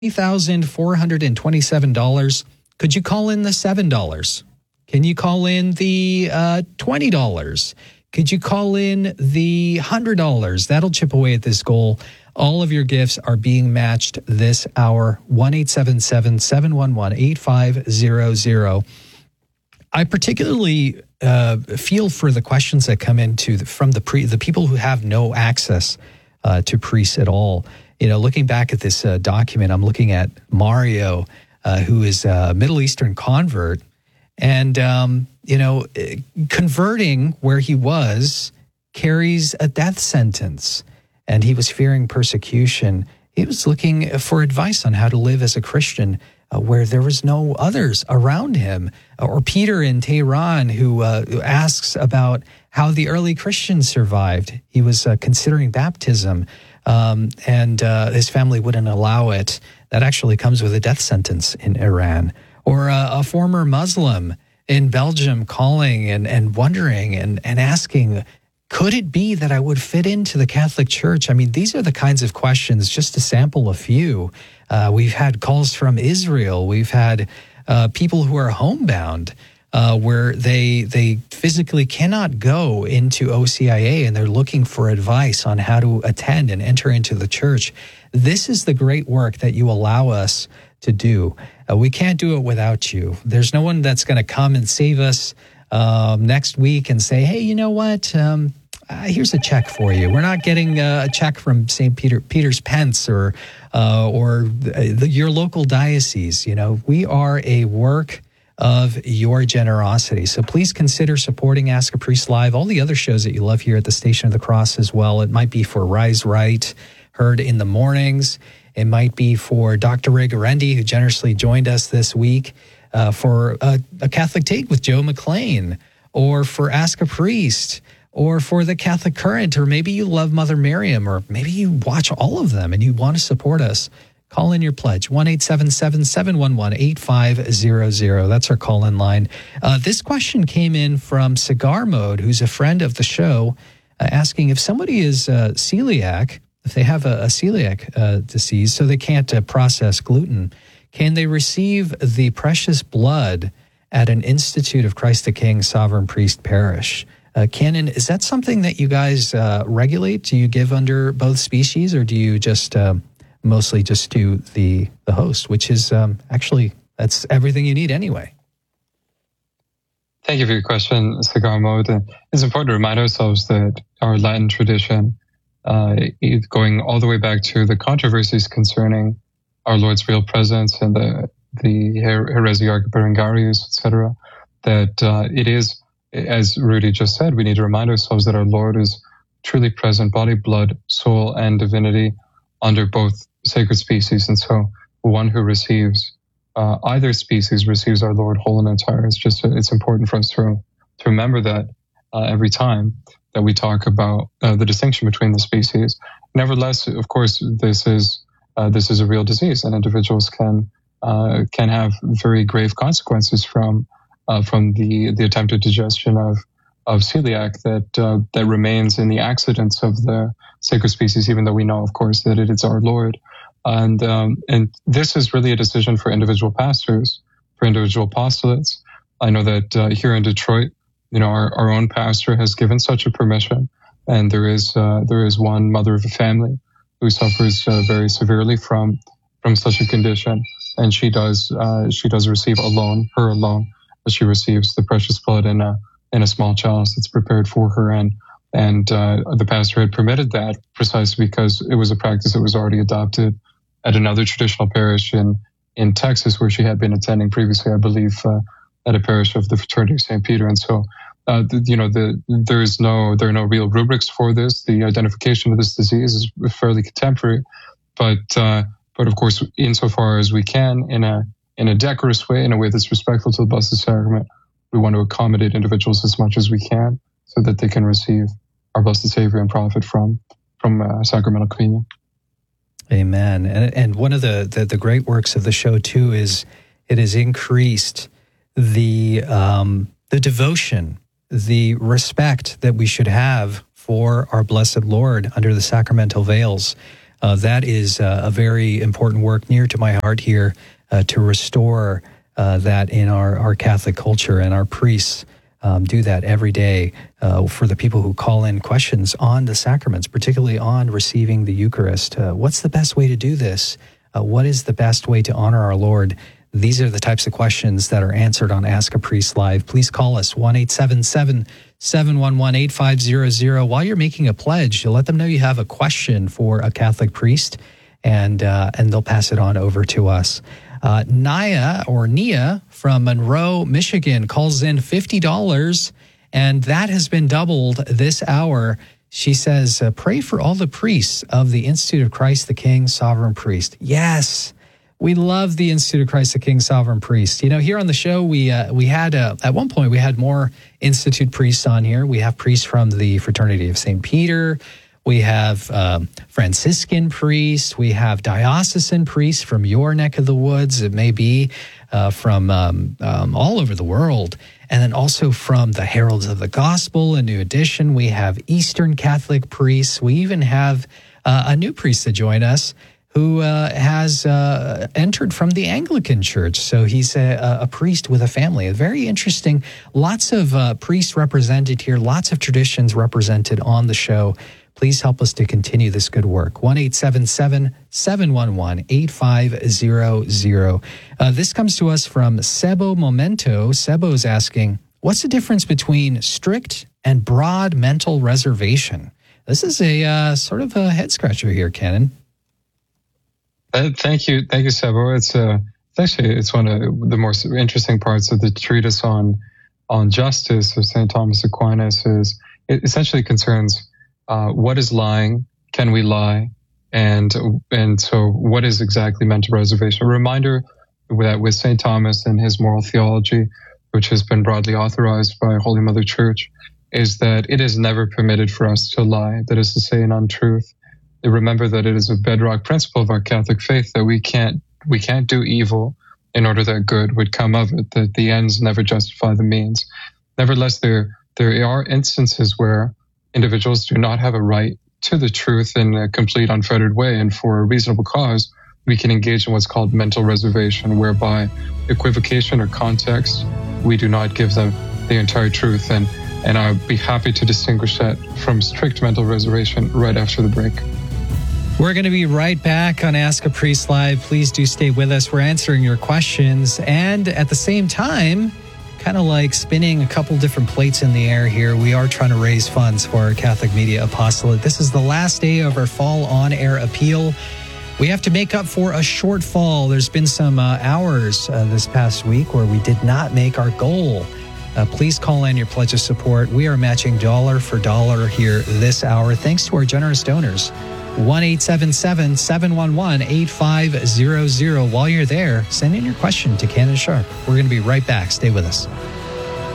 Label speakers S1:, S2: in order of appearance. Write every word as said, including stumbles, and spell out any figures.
S1: thousand four hundred twenty-seven dollars. Could you call in the seven dollars? Can you call in the uh, twenty dollars? Could you call in the one hundred dollars? That'll chip away at this goal. All of your gifts are being matched this hour. one eight seven seven, seven one one, eight five zero zero. I particularly uh, feel for the questions that come into the, from the pre, the people who have no access uh, to priests at all. You know, looking back at this uh, document, I'm looking at Mario, uh, who is a Middle Eastern convert, and um, you know, converting where he was carries a death sentence, and he was fearing persecution. He was looking for advice on how to live as a Christian uh, where there was no others around him. Or Peter in Tehran, who uh, asks about how the early Christians survived. He was uh, considering baptism, um, and uh, his family wouldn't allow it. That actually comes with a death sentence in Iran. Or uh, a former Muslim in Belgium calling and, and wondering and, and asking, could it be that I would fit into the Catholic Church? I mean, these are the kinds of questions, just to sample a few. Uh, we've had calls from Israel. We've had uh, people who are homebound, uh, where they they physically cannot go into O C I A, and they're looking for advice on how to attend and enter into the church. This is the great work that you allow us to do. Uh, we can't do it without you. There's no one that's going to come and save us um, next week and say, hey, you know what? Um, uh, here's a check for you. We're not getting uh, a check from Saint Peter Peter's Pence or uh, or the, your local diocese. You know, we are a work of your generosity. So please consider supporting Ask a Priest Live, all the other shows that you love here at the Station of the Cross as well. It might be for Rise Right, heard in the mornings. It might be for Doctor Ray Garendi, who generously joined us this week, uh, for a, a Catholic Take with Joe McLean, or for Ask a Priest, or for the Catholic Current, or maybe you love Mother Miriam, or maybe you watch all of them and you want to support us. Call in your pledge, one eight seven seven, seven one one, eight five zero zero. That's our call-in line. Uh, this question came in from Cigar Mode, who's a friend of the show, uh, asking if somebody is uh, celiac, if they have a, a celiac uh, disease, so they can't uh, process gluten, can they receive the precious blood at an Institute of Christ the King Sovereign Priest Parish? Uh, Canon, is that something that you guys uh, regulate? Do you give under both species, or do you just uh, mostly just do the, the host, which is um, actually, that's everything you need anyway?
S2: Thank you for your question, Cigar Mode. It's important to remind ourselves that our Latin tradition, uh, going all the way back to the controversies concerning our Lord's real presence and the the her- Heresiarch Berengarius, et cetera, that uh, it is, as Rudy just said, we need to remind ourselves that our Lord is truly present, body, blood, soul, and divinity under both sacred species. And so one who receives uh, either species receives our Lord whole and entire. It's just, it's important for us to, to remember that uh, every time that we talk about uh, the distinction between the species. Nevertheless, of course, this is uh, this is a real disease, and individuals can uh, can have very grave consequences from uh, from the the attempted digestion of of celiac that uh, that remains in the accidents of the sacred species, even though we know, of course, that it is our Lord. And um, and this is really a decision for individual pastors, for individual apostolates. I know that uh, here in Detroit, you know, our, our own pastor has given such a permission, and there is uh, there is one mother of a family who suffers uh, very severely from from such a condition, and she does uh, she does receive alone, her alone, but she receives the precious blood in a in a small chalice that's prepared for her, and and uh, the pastor had permitted that precisely because it was a practice that was already adopted at another traditional parish in in Texas, where she had been attending previously, I believe, uh, at a parish of the Fraternity of Saint Peter, and so. Uh, the, you know, the, there is no, there are no real rubrics for this. The identification of this disease is fairly contemporary, but, uh, but of course, insofar as we can, in a, in a decorous way, in a way that's respectful to the Blessed Sacrament, we want to accommodate individuals as much as we can so that they can receive our Blessed Savior and profit from, from uh, sacramental communion.
S1: Amen. And, and one of the, the, the great works of the show too is it has increased the, um, the devotion, the respect that we should have for our blessed Lord under the sacramental veils. Uh, that is uh, a very important work near to my heart here uh, to restore uh, that in our, our Catholic culture, and our priests um, do that every day uh, for the people who call in questions on the sacraments, particularly on receiving the Eucharist. Uh, what's the best way to do this? Uh, what is the best way to honor our Lord? These are the types of questions that are answered on Ask a Priest Live. Please call us, one eight seven seven, seven one one, eight five zero zero. While you're making a pledge, you'll let them know you have a question for a Catholic priest, and uh, and they'll pass it on over to us. Uh, Nia, or Nia, from Monroe, Michigan, calls in fifty dollars, and that has been doubled this hour. She says, uh, pray for all the priests of the Institute of Christ the King, Sovereign Priest. Yes. We love the Institute of Christ the King, Sovereign Priest. You know, here on the show, we uh, we had, uh, at one point, we had more Institute priests on here. We have priests from the Fraternity of Saint Peter. We have um, Franciscan priests. We have diocesan priests from your neck of the woods. It may be uh, from um, um, all over the world. And then also from the Heralds of the Gospel, a new edition. We have Eastern Catholic priests. We even have uh, a new priest to join us, who uh, has uh, entered from the Anglican Church. So he's a, a priest with a family. Very interesting. Lots of uh, priests represented here, lots of traditions represented on the show. Please help us to continue this good work. one eight seven seven, seven one one, eight five zero zero. Uh, this comes to us from Sebo Momento. Sebo is asking, what's the difference between strict and broad mental reservation? This is a uh, sort of a head scratcher here, Canon.
S2: Uh, thank you, thank you, Sebo. It's uh, it's actually it's one of the more interesting parts of the treatise on on justice of Saint Thomas Aquinas. Is it essentially concerns uh, what is lying, can we lie, and and so what is exactly mental reservation? A reminder that with Saint Thomas and his moral theology, which has been broadly authorized by Holy Mother Church, is that it is never permitted for us to lie. That is to say, an untruth. Remember that it is a bedrock principle of our Catholic faith that we can't we can't do evil in order that good would come of it, that the ends never justify the means. Nevertheless, there there are instances where individuals do not have a right to the truth in a complete unfettered way, and for a reasonable cause, we can engage in what's called mental reservation, whereby equivocation or context, we do not give them the entire truth. And, and I'd be happy to distinguish that from strict mental reservation right after the break.
S1: We're going to be right back on Ask a Priest Live. Please do stay with us. We're answering your questions, and at the same time, kind of like spinning a couple different plates in the air here, we are trying to raise funds for our Catholic Media Apostolate. This is the last day of our fall on-air appeal. We have to make up for a shortfall. There's been some uh, hours uh, this past week where we did not make our goal. Uh, please call in your pledge of support. We are matching dollar for dollar here this hour, thanks to our generous donors. one eight seven seven, seven one one, eight five zero zero. While you're there, send in your question to Canon Sharp. We're going to be right back. Stay with us.